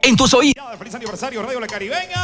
en tus oídos. Feliz aniversario, Radio La Caribeña.